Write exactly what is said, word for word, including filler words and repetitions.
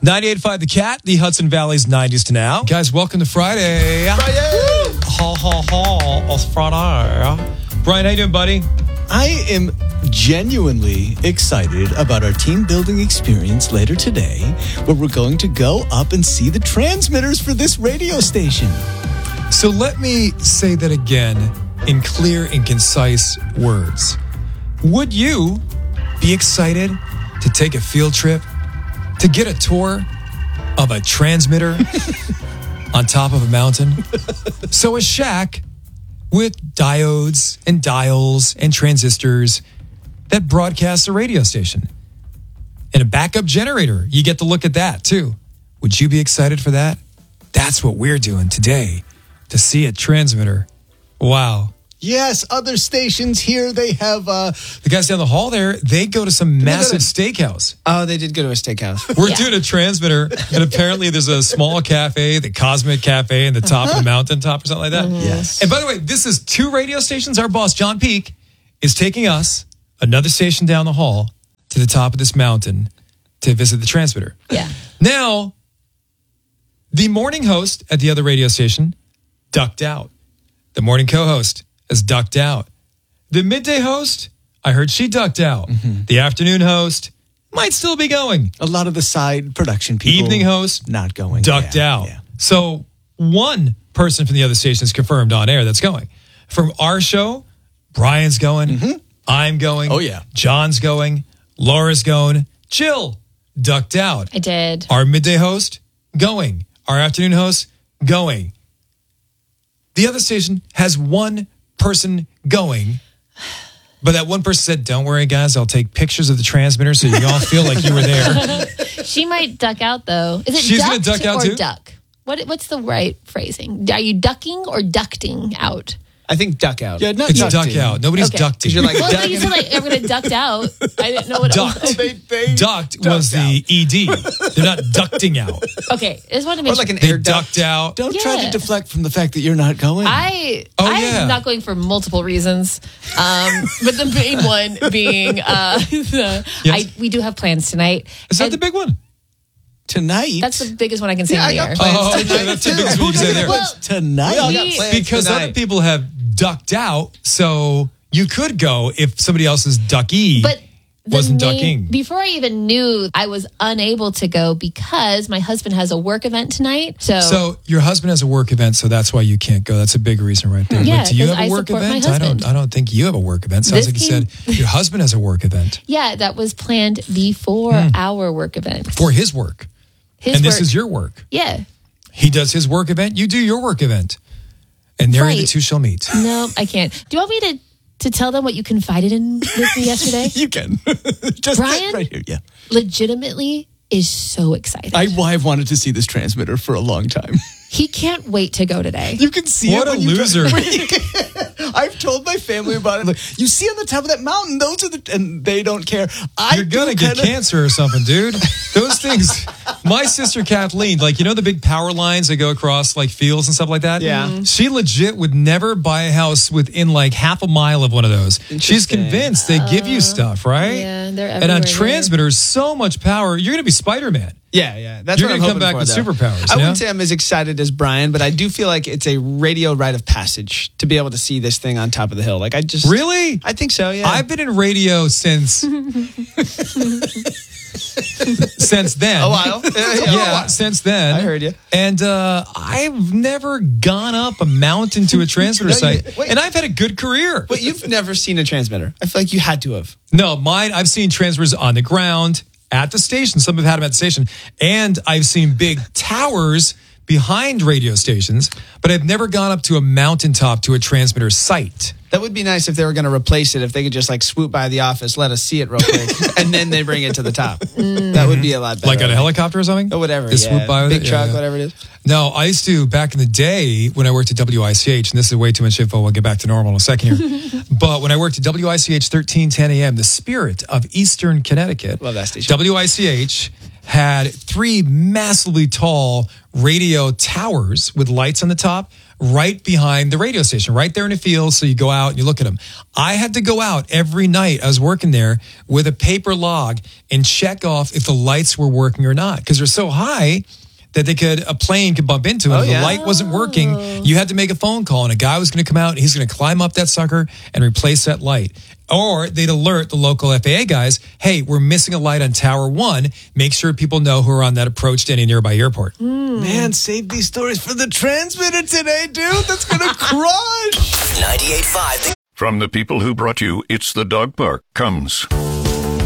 ninety-eight point five The Cat, the Hudson Valley's nineties to now. Guys, welcome to Friday. Friday! Ha, ha, ha. It's Friday. Brian, how you doing, buddy? I am genuinely excited about our team building experience later today, where we're going to go up and see the transmitters for this radio station. So let me say that again in clear and concise words. Would you be excited to take a field trip, to get a tour of a transmitter on top of a mountain? So a shack with diodes and dials and transistors that broadcasts a radio station. And a backup generator. You get to look at that too. Would you be excited for that? That's what we're doing today, to see a transmitter. Wow. Yes, other stations here, they have... Uh, the guys down the hall there, they go to some massive to, steakhouse. Oh, they did go to a steakhouse. We're yeah. doing a transmitter, and apparently there's a small cafe, the Cosmic Cafe, in the top uh-huh. of the mountaintop or something like that. Mm-hmm. Yes. And by the way, this is two radio stations. Our boss, John Peak, is taking us, another station down the hall, to the top of this mountain to visit the transmitter. Yeah. Now, the morning host at the other radio station ducked out. The morning co-host has ducked out. The midday host, I heard she ducked out. Mm-hmm. The afternoon host might still be going. A lot of the side production people. Evening host, not going. Ducked yeah, out. Yeah. So one person from the other station is confirmed on air that's going. From our show, Brian's going. Mm-hmm. I'm going. Oh, yeah. John's going. Laura's going. Jill ducked out. I did. Our midday host, going. Our afternoon host, going. The other station has one person going, but that one person said, don't worry, guys, I'll take pictures of the transmitter so you all feel like you were there. She might duck out, though. Is it She's gonna ducked duck out or too? duck? What, what's the right phrasing? Are you ducking or ducting out? I think duck out. Yeah, not It's ducking. duck out. Nobody's Okay. ducting. You're like, Well, ducking. you said like, I'm going to ducked out. I didn't know what Ducked. it was. They, they Ducked ducked was out. the E D. They're not ducting out. Okay, I just wanted to make Or like sure. an They air duct. ducked out. Don't try Yeah. to deflect from the fact that you're not going. I, Oh, I yeah. am not going for multiple reasons, um, but the main one being uh, the, Yes. I, we do have plans tonight. Is that And the big one? Tonight? That's the biggest one I can say Yeah, in the I got air. plans. Oh, okay. That's the biggest one you can say there. Well, Tonight? We all we- got plans Because tonight. other people have ducked out, so you could go if somebody else's ducky But the wasn't main- ducking. Before I even knew, I was unable to go because my husband has a work event tonight. So, So your husband has a work event, so that's why you can't go. That's a big reason right there. Yeah, but do you 'cause have a I work support my event? I don't husband. I don't think you have a work event. Sounds This like you came- said your husband has a work event yeah, that was planned before our work event. for his work. His and this work, is your work. yeah. He does his work event, you do your work event. And there the Right. two shall meet. No, I can't. Do you want me to to tell them what you confided in with me yesterday? You can. Just Brian? right here, yeah. Legitimately is so excited. I, I've wanted to see this transmitter for a long time. he can't wait to go today. You can see What it a when you loser. I've told my family about it. Like, you see on the top of that mountain, those are the, and they don't care. I You're gonna do get kinda- cancer or something, dude. Those things. My sister Kathleen, like you know the big power lines that go across like fields and stuff like that. Yeah. Mhm. She legit would never buy a house within like half a mile of one of those. She's Interesting. convinced they give you stuff, right? yeah, they're And on everywhere here. transmitters, so much power. You're gonna be Spider-Man. Yeah, yeah. That's You're what I'm gonna come hoping back for, with though. superpowers, I yeah? wouldn't say I'm as excited as Brian, but I do feel like it's a radio rite of passage to be able to see this thing on top of the hill. Like I just Really? I think so. Yeah. I've been in radio since since then. a while. Yeah, Yeah, since then. I heard you. And uh, I've never gone up a mountain to a transmitter No, you- site. wait. And I've had a good career. But you've never seen a transmitter. I feel like you had to have. No, mine, I've seen transmitters on the ground, at the station. Some have had them at the station. And I've seen big towers behind radio stations, but I've never gone up to a mountaintop to a transmitter site. That would be nice if they were going to replace it. If they could just like swoop by the office, let us see it real quick, and then they bring it to the top. That would be a lot better. Like on a helicopter or something? or whatever. They yeah. swoop by with Big it? truck, Yeah, yeah. whatever it is. No, I used to, back in the day when I worked at W I C H, and this is way too much info, we'll get back to normal in a second here. But when I worked at W I C H thirteen ten A M, the spirit of Eastern Connecticut, Love that station. W I C H had three massively tall radio towers with lights on the top right behind the radio station, right there in the field. So you go out and you look at them. I had to go out every night. I was working there with a paper log and check off if the lights were working or not, because they're so high that they could a plane could bump into it. Oh, if yeah. the light wasn't working, you had to make a phone call, and a guy was going to come out and he's going to climb up that sucker and replace that light. Or they'd alert the local F A A guys, hey, we're missing a light on Tower One. Make sure people know who are on that approach to any nearby airport. Man, save these stories for the transmitter today, dude. That's going to crush. ninety-eight point five. From the people who brought you It's the Dog Park comes